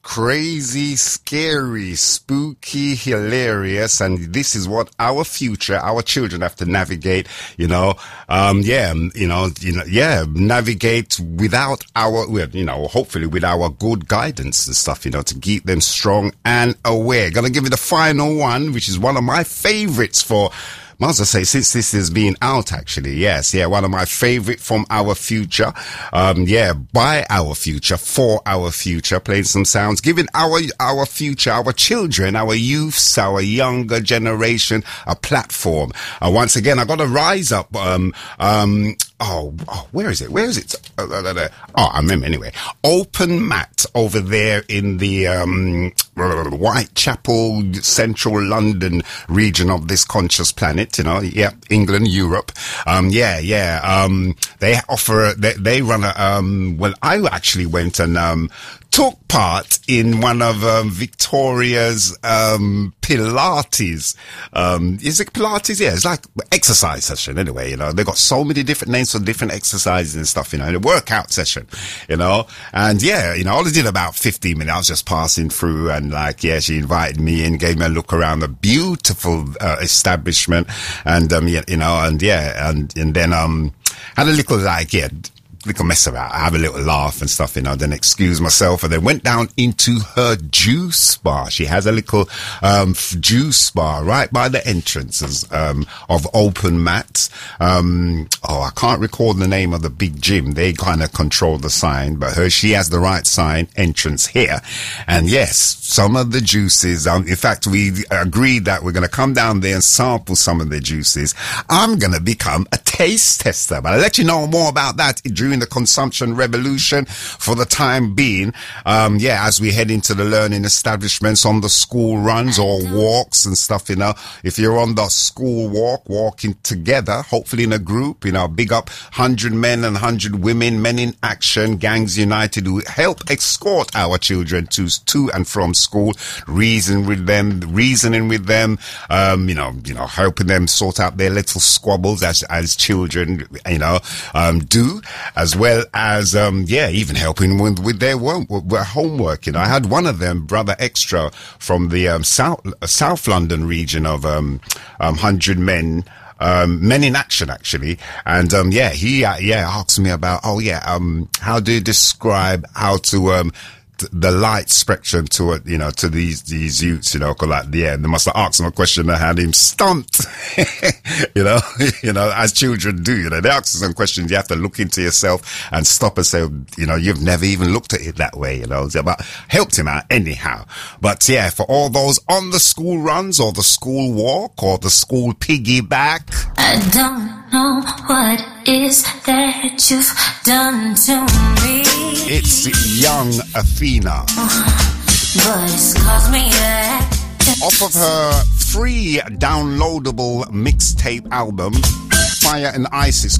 crazy, scary, spooky, hilarious, and this is what our future, our children have to navigate, navigate without hopefully with our good guidance and stuff, to keep them strong and aware. Gonna give you the final one, which is one of my favorites for, might as well say, since this has been out, actually. Yes, one of my favorite from our future. By our future, for our future, playing some sounds, giving our future, our children, our youths, our younger generation a platform. Once again, I got to rise up, where is it? I remember anyway. Open Mat over there in the, Whitechapel, central London region of this conscious planet, England, Europe. They offer, they run I actually went and, took part in one of Victoria's Pilates. Is it Pilates? Yeah, it's like exercise session anyway, They've got so many different names for different exercises and stuff, a workout session, and I only did about 15 minutes. I was just passing through and she invited me in, gave me a look around the beautiful establishment and then had a little little mess about. I have a little laugh and stuff, then excuse myself, and then went down into her juice bar. She has a little juice bar right by the entrances of Open Mat. I can't recall the name of the big gym. They kind of control the sign, but she has the right sign, entrance here. And yes, some of the juices, in fact, we agreed that we're going to come down there and sample some of the juices. I'm going to become a taste tester, but I'll let you know more about that during the consumption revolution. For the time being, as we head into the learning establishments on the school runs or walks and stuff, if you're on the school walk, walking together, hopefully in a group, big up 100 men and 100 women, Men in Action, Gangs United, who help escort our children to and from school, reasoning with them, helping them sort out their little squabbles as children, do, as well as, even helping with their homework. I had one of them, Brother Extra, from the South London region of 100 Men. Men in Action, actually. And, he asked me about, how do you describe how to, the light spectrum to to these youths, they must have asked him a question that had him stumped, as children do, they ask some questions, you have to look into yourself and stop and say, you've never even looked at it that way, but helped him out anyhow. But for all those on the school runs or the school walk or the school piggyback, I don't know what is that you've done to me. It's young Athena. But it's caused me that. Off of her free downloadable mixtape album, Fire and Ice, it's